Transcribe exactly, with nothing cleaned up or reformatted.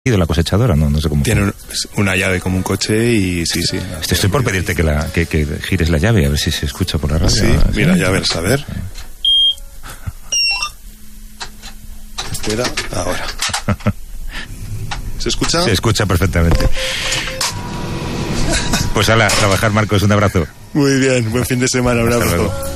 de la cosechadora, no, no sé cómo. Tiene una llave como un coche y sí, sí. Estoy por pedirte que, la, que, que gires la llave, a ver si se escucha por la radio. Sí, ¿no? mira, ya verás, a ver. Espera, ahora. ¿Se escucha? Se escucha perfectamente. Pues ala, a trabajar, Marcos, un abrazo. Muy bien, buen fin de semana, un Hasta abrazo. luego.